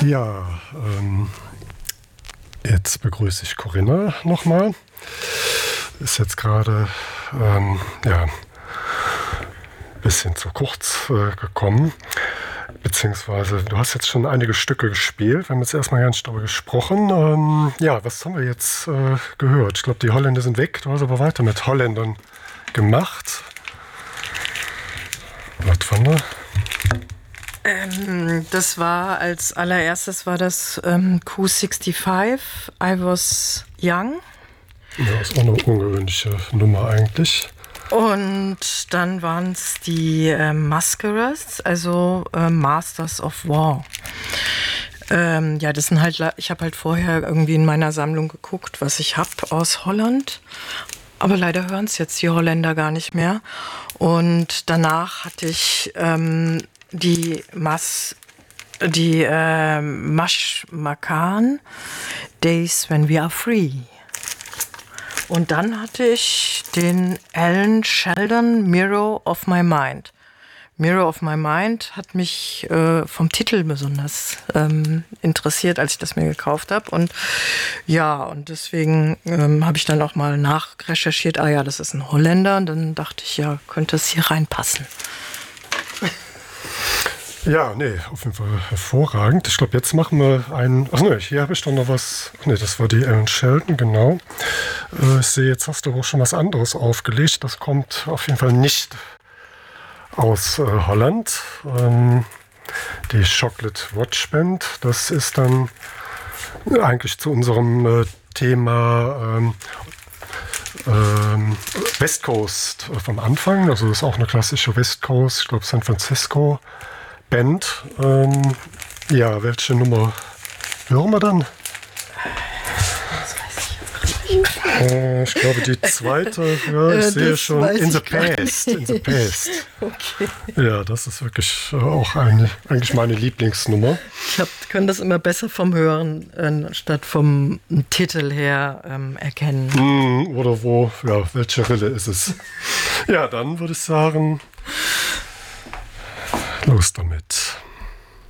Ja, jetzt begrüße ich Corinna nochmal. Ist jetzt gerade ein bisschen zu kurz gekommen. Beziehungsweise, du hast jetzt schon einige Stücke gespielt. Wir haben jetzt erstmal ganz darüber gesprochen. Was haben wir jetzt gehört? Ich glaube, die Holländer sind weg. Du hast aber weiter mit Holländern gemacht. Was war da? Das war als allererstes das Q65, I Was Young. Ja, ist auch eine ungewöhnliche Nummer eigentlich. Und dann waren es die Masquerades, also Masters of War. Das sind halt, ich habe halt vorher irgendwie in meiner Sammlung geguckt, was ich habe aus Holland. Aber leider hören es jetzt die Holländer gar nicht mehr. Und danach hatte ich die Mashmakan, Days When We Are Free. Und dann hatte ich den Alan Sheldon, Mirror of My Mind. Mirror of My Mind hat mich vom Titel besonders interessiert, als ich das mir gekauft habe. Und deswegen habe ich dann auch mal nachrecherchiert. Ah ja, das ist ein Holländer. Und dann dachte ich, ja, könnte es hier reinpassen. Ja, auf jeden Fall hervorragend. Ich glaube, jetzt machen wir einen... hier habe ich doch noch was... das war die Alan Sheldon, genau. Ich sehe, jetzt hast du auch schon was anderes aufgelegt. Das kommt auf jeden Fall nicht aus Holland. Die Chocolate Watch Band. Das ist dann eigentlich zu unserem Thema West Coast vom Anfang. Also das ist auch eine klassische West Coast, ich glaube San Francisco Band. Welche Nummer hören wir dann? Ich glaube, die zweite, ich sehe schon, In the Past. Okay. Ja, das ist wirklich auch eigentlich meine Lieblingsnummer. Ich kann das immer besser vom Hören statt vom Titel her erkennen. Oder welche Rille ist es? Ja, dann würde ich sagen, los damit.